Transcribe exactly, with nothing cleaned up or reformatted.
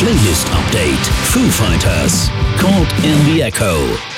Playlist Update. Foo Fighters. Caught in the Echo.